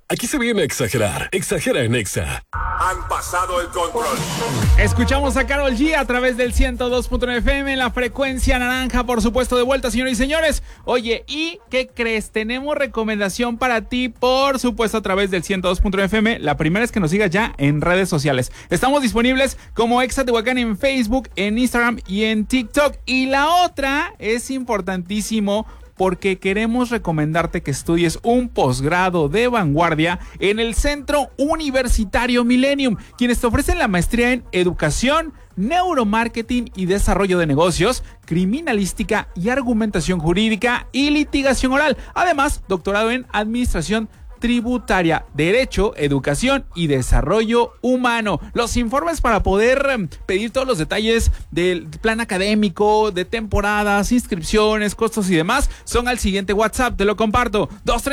Aquí se viene a exagerar. Exagera en Exa. Han pasado el control. Escuchamos a Karol G a través del 102.9 FM en la frecuencia naranja, por supuesto, de vuelta, señores y señores. Oye, ¿y qué crees? Tenemos recomendación para ti, por supuesto, a través del 102.9 FM. La primera es que nos sigas ya en redes sociales. Estamos disponibles como Exa Tehuacán en Facebook, en Instagram y en TikTok. Y la otra es importantísimo, porque queremos recomendarte que estudies un posgrado de vanguardia en el Centro Universitario Millennium, quienes te ofrecen la maestría en Educación, Neuromarketing y Desarrollo de Negocios, Criminalística y Argumentación Jurídica y Litigación Oral. Además, doctorado en Administración Tributaria, Derecho, Educación y Desarrollo Humano. Los informes para poder pedir todos los detalles del plan académico, de temporadas, inscripciones, costos y demás son al siguiente WhatsApp, te lo comparto,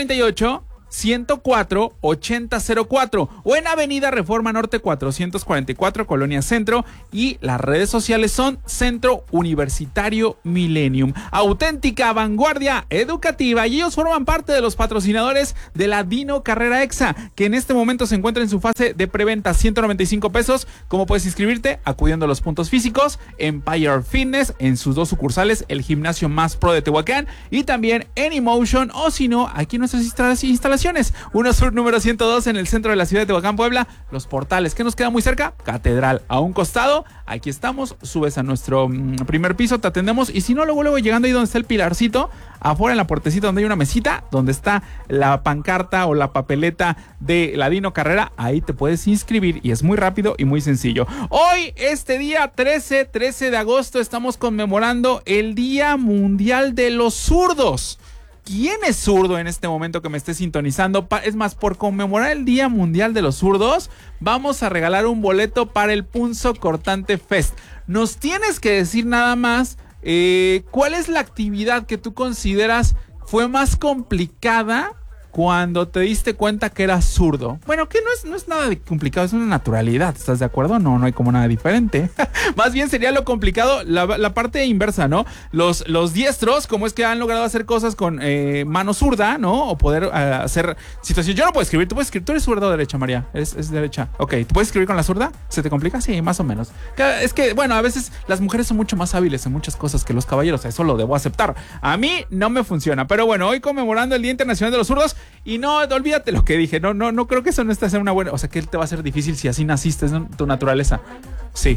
238-104-8004 o en Avenida Reforma Norte 444, Colonia Centro, y las redes sociales son Centro Universitario Millennium. Auténtica vanguardia educativa, y ellos forman parte de los patrocinadores de la Dino Carrera Exa, que en este momento se encuentra en su fase de preventa, 195 pesos. ¿Cómo puedes inscribirte? Acudiendo a los puntos físicos, Empire Fitness, en sus 2 sucursales, el gimnasio más pro de Tehuacán, y también en Emotion, o si no, aquí en nuestras instalaciones. 1 Sur número 102 en el centro de la ciudad de Tehuacán, Puebla. Los Portales, que nos queda muy cerca, Catedral a un costado. Aquí estamos, subes a nuestro primer piso, te atendemos, y si no, luego llegando ahí donde está el pilarcito, afuera en la puertecita donde hay una mesita, donde está la pancarta o la papeleta de la Dino Carrera, ahí te puedes inscribir y es muy rápido y muy sencillo. Hoy, este día 13 de agosto, estamos conmemorando el Día Mundial de los Zurdos. ¿Quién es zurdo en este momento que me esté sintonizando? Es más, por conmemorar el Día Mundial de los Zurdos, vamos a regalar un boleto para el Punzo Cortante Fest. Nos tienes que decir nada más cuál es la actividad que tú consideras fue más complicada cuando te diste cuenta que eras zurdo. Bueno, que no es nada de complicado, es una naturalidad, ¿estás de acuerdo? No hay como nada diferente. Más bien sería lo complicado, la parte inversa, ¿no? Los diestros, como es que han logrado hacer cosas con mano zurda, ¿no? O poder hacer situaciones. Yo no puedo escribir, tú puedes escribir. ¿Tú eres zurda o derecha, María? Es derecha. Ok, ¿tú puedes escribir con la zurda? ¿Se te complica? Sí, más o menos. Es que, bueno, a veces las mujeres son mucho más hábiles en muchas cosas que los caballeros, eso lo debo aceptar. A mí no me funciona, pero bueno, hoy conmemorando el Día Internacional de los Zurdos. Y no, olvídate lo que dije, no creo que eso no esté haciendo una buena, o sea, que te va a ser difícil si así naciste, es tu naturaleza. Sí.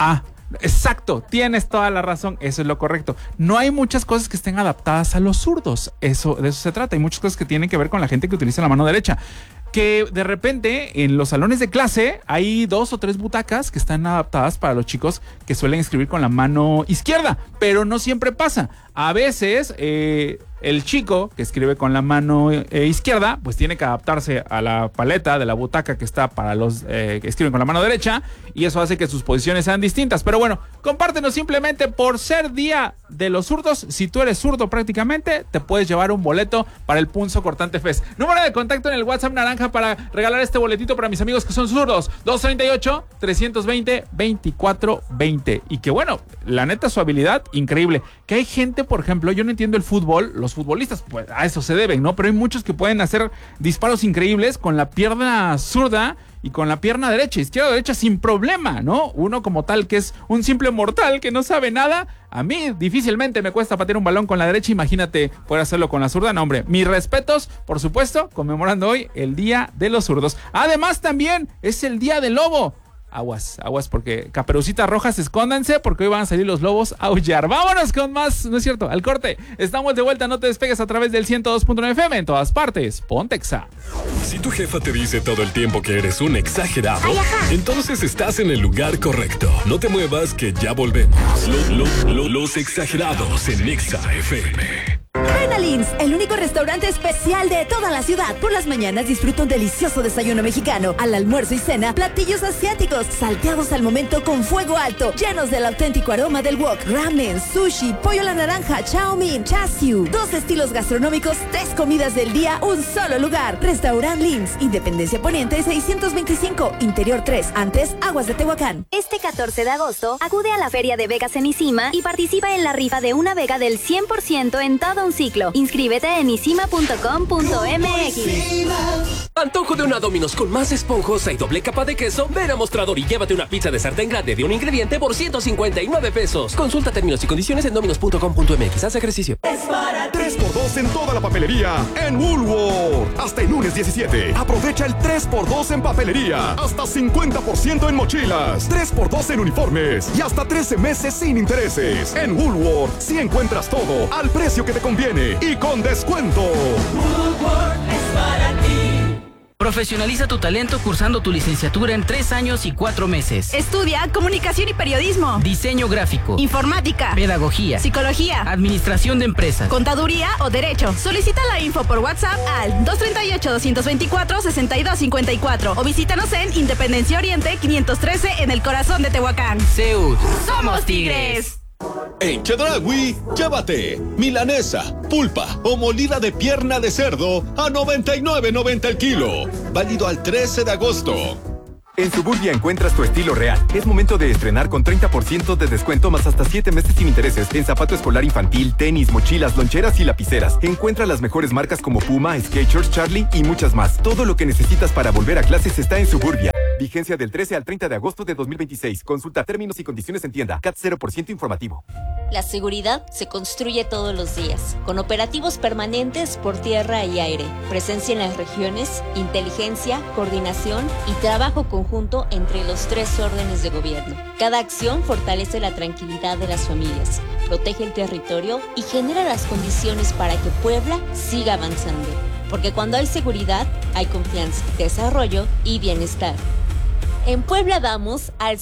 Exacto, tienes toda la razón, eso es lo correcto. No hay muchas cosas que estén adaptadas a los zurdos, de eso se trata. Hay muchas cosas que tienen que ver con la gente que utiliza la mano derecha. Que de repente en los salones de clase hay 2 o 3 butacas que están adaptadas para los chicos que suelen escribir con la mano izquierda, pero no siempre pasa. A veces el chico que escribe con la mano izquierda pues tiene que adaptarse a la paleta de la butaca que está para los que escriben con la mano derecha, y eso hace que sus posiciones sean distintas. Pero bueno, compártenos simplemente por ser Día de los Zurdos. Si tú eres zurdo prácticamente, te puedes llevar un boleto para el Punzo Cortante Fest. Número de contacto en el WhatsApp naranja para regalar este boletito para mis amigos que son zurdos, 238-320-2420. Y que bueno, la neta, su habilidad increíble. Que hay gente, por ejemplo, yo no entiendo el fútbol, los futbolistas pues a eso se deben, ¿no? Pero hay muchos que pueden hacer disparos increíbles con la pierna zurda y con la pierna derecha, izquierda o derecha sin problema, ¿no? Uno como tal que es un simple mortal que no sabe nada. A mí difícilmente me cuesta patear un balón con la derecha, imagínate poder hacerlo con la zurda. No, hombre, mis respetos, por supuesto, conmemorando hoy el Día de los Zurdos. Además también es el Día del Lobo. Aguas, porque Caperucitas Rojas, escóndanse porque hoy van a salir los lobos a aullar. Vámonos con más, ¿no es cierto? Al corte. Estamos de vuelta, no te despegues a través del 102.9 FM en todas partes. Ponte Exa. Si tu jefa te dice todo el tiempo que eres un exagerado, entonces estás en el lugar correcto. No te muevas que ya volvemos. Los exagerados en Exa FM. Ven a Lin's, el único restaurante especial de toda la ciudad. Por las mañanas disfruta un delicioso desayuno mexicano. Al almuerzo y cena, platillos asiáticos, salteados al momento con fuego alto, llenos del auténtico aroma del wok, ramen, sushi, pollo a la naranja, chow mein, char siu. 2 estilos gastronómicos, 3 comidas del día, un solo lugar. Restaurant Lin's, Independencia Poniente 625, Interior 3, antes Aguas de Tehuacán. Este 14 de agosto, acude a la Feria de Vegas en Isima y participa en la rifa de una Vega del 100% en todo un ciclo. Inscríbete en isima.com.mx. Antojo de una Domino's con más esponjosa y doble capa de queso. Ven a Mostrador y llévate una pizza de sartén grande de un ingrediente por 159 pesos. Consulta términos y condiciones en dominos.com.mx. Haz ejercicio. 3x2 en toda la papelería en Woolworth. Hasta el lunes 17. Aprovecha el 3x2 en papelería. Hasta 50% en mochilas. 3x2 en uniformes. Y hasta 13 meses sin intereses. En Woolworth sí encuentras todo al precio que te conviene y con descuento. Woolworth es para ti. Profesionaliza tu talento cursando tu licenciatura en 3 años y 4 meses. Estudia Comunicación y Periodismo, Diseño Gráfico, Informática, Pedagogía, Psicología, Administración de Empresas, Contaduría o Derecho. Solicita la info por WhatsApp al 238-224-6254 o visítanos en Independencia Oriente 513 en el corazón de Tehuacán. CEUD. ¡Somos Tigres! En Chedraui, llévate milanesa, pulpa o molida de pierna de cerdo a $99.90 el kilo. Válido al 13 de agosto. En Suburbia encuentras tu estilo real. Es momento de estrenar con 30% de descuento más hasta 7 meses sin intereses en zapato escolar infantil, tenis, mochilas, loncheras y lapiceras. Encuentra las mejores marcas como Puma, Skechers, Charlie y muchas más. Todo lo que necesitas para volver a clases está en Suburbia. Vigencia del 13 al 30 de agosto de 2026. Consulta términos y condiciones en tienda. CAT 0% informativo. La seguridad se construye todos los días, con operativos permanentes por tierra y aire, presencia en las regiones, inteligencia, coordinación y trabajo conjunto entre los 3 órdenes de gobierno. Cada acción fortalece la tranquilidad de las familias, protege el territorio y genera las condiciones para que Puebla siga avanzando. Porque cuando hay seguridad, hay confianza, desarrollo y bienestar. En Puebla vamos al